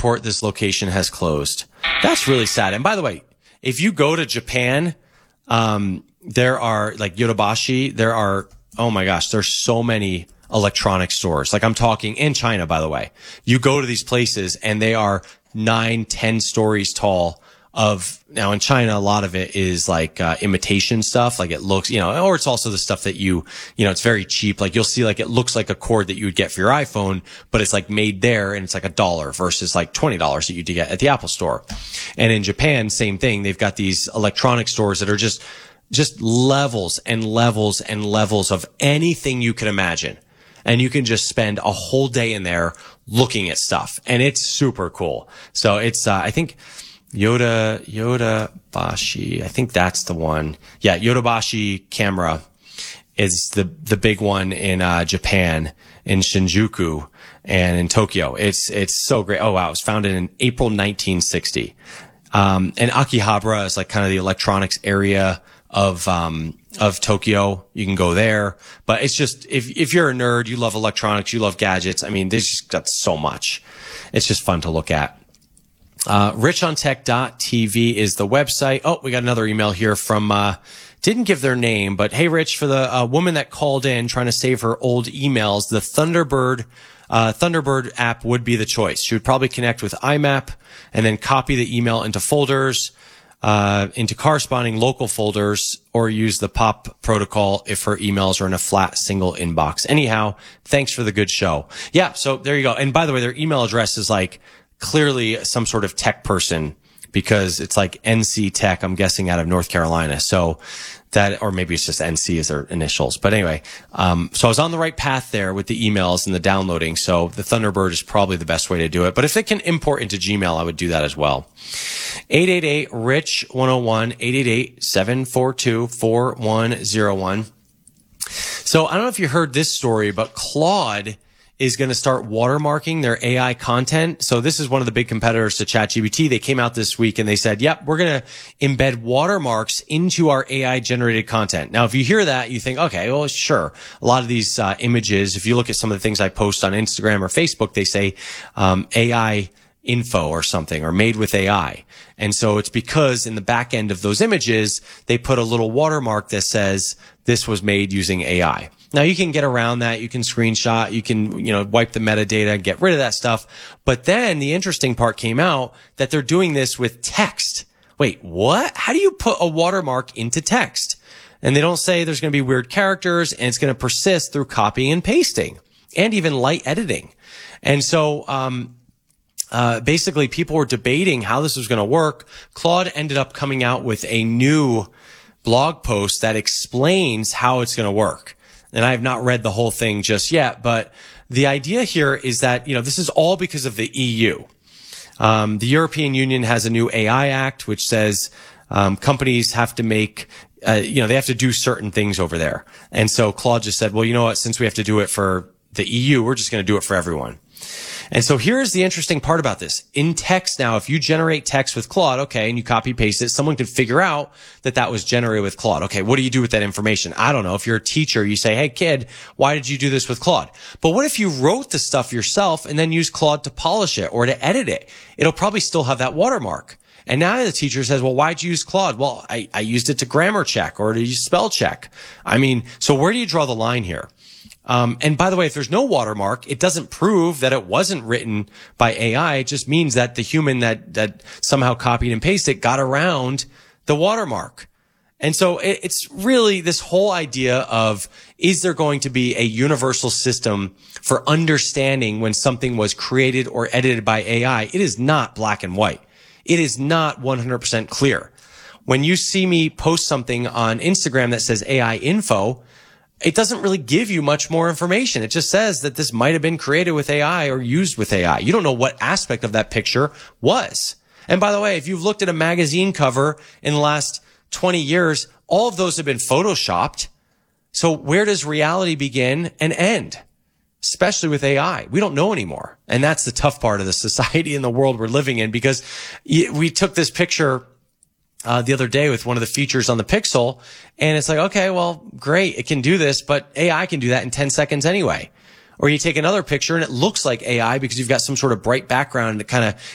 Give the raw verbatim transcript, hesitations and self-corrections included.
report this location has closed. That's really sad. And by the way, if you go to Japan, um, there are like Yodobashi, there are, oh my gosh, there's so many electronic stores. Like I'm talking in China, by the way. You go to these places and they are nine, ten stories tall of, now in China, a lot of it is like, uh, imitation stuff. Like it looks, you know, or it's also the stuff that you, you know, it's very cheap. Like you'll see like it looks like a cord that you would get for your iPhone, but it's like made there and it's like a dollar versus like twenty dollars that you'd get at the Apple store. And in Japan, same thing. They've got these electronic stores that are just, just levels and levels and levels of anything you can imagine. And you can just spend a whole day in there looking at stuff. And it's super cool. So it's, uh, I think Yoda, Yodobashi, I think that's the one. Yeah, Yodobashi camera is the, the big one in, uh, Japan, in Shinjuku and in Tokyo. It's, it's so great. Oh wow. It was founded in April nineteen sixty. Um, and Akihabara is like kind of the electronics area of, um, of Tokyo. You can go there, but it's just, if, if you're a nerd, you love electronics, you love gadgets. I mean, there's just got so much. It's just fun to look at. Uh, rich on tech dot t v is the website. Oh, we got another email here from, uh, didn't give their name, but hey, Rich, for the uh, woman that called in trying to save her old emails, the Thunderbird, uh, Thunderbird app would be the choice. She would probably connect with I MAP and then copy the email into folders, uh, into corresponding local folders, or use the POP protocol if her emails are in a flat single inbox. Anyhow, thanks for the good show. Yeah. So there you go. And by the way, their email address is like, clearly some sort of tech person, because it's like N C Tech, I'm guessing out of North Carolina. So that, or maybe it's just N C as their initials. But anyway, um, so I was on the right path there with the emails and the downloading. So the Thunderbird is probably the best way to do it. But if it can import into Gmail, I would do that as well. eight eight eight, R I C H, one oh one, eight eight eight, seven four two, four one zero one. So I don't know if you heard this story, but Claude is going to start watermarking their A I content. So this is one of the big competitors to ChatGPT. They came out this week and they said, yep, we're going to embed watermarks into our A I generated content. Now, if you hear that, you think, okay, well, sure. A lot of these uh, images, if you look at some of the things I post on Instagram or Facebook, they say um, A I info or something, or made with A I. And so it's because in the back end of those images, they put a little watermark that says this was made using A I. Now you can get around that. You can screenshot, you can, you know, wipe the metadata, get rid of that stuff. But then the interesting part came out that they're doing this with text. Wait, what? How do you put a watermark into text? And they don't say there's going to be weird characters and it's going to persist through copying and pasting and even light editing. And so, um, Uh, basically people were debating how this was going to work. Claude ended up coming out with a new blog post that explains how it's going to work. And I have not read the whole thing just yet, but the idea here is that, you know, this is all because of the E U. Um, the European Union has a new A I Act, which says, um, companies have to make, uh, you know, they have to do certain things over there. And so Claude just said, well, you know what, since we have to do it for the E U, we're just going to do it for everyone. And so here's the interesting part about this. In text now, if you generate text with Claude, okay, and you copy paste it, someone could figure out that that was generated with Claude. Okay, what do you do with that information? I don't know. If you're a teacher, you say, hey kid, why did you do this with Claude? But what if you wrote the stuff yourself and then used Claude to polish it or to edit it? It'll probably still have that watermark. And now the teacher says, well, why'd you use Claude? Well, I, I used it to grammar check or to use spell check. I mean, so where do you draw the line here? Um, and by the way, if there's no watermark, it doesn't prove that it wasn't written by A I. It just means that the human that, that somehow copied and pasted it got around the watermark. And so it, it's really this whole idea of, is there going to be a universal system for understanding when something was created or edited by A I? It is not black and white. It is not one hundred percent clear. When you see me post something on Instagram that says A I info, it doesn't really give you much more information. It just says that this might have been created with A I or used with A I. You don't know what aspect of that picture was. And by the way, if you've looked at a magazine cover in the last twenty years, all of those have been photoshopped. So where does reality begin and end? Especially with A I. We don't know anymore. And that's the tough part of the society and the world we're living in, because we took this picture Uh, the other day with one of the features on the Pixel, and it's like, okay, well, great, it can do this, but A I can do that in ten seconds anyway. Or you take another picture and it looks like A I because you've got some sort of bright background and it kind of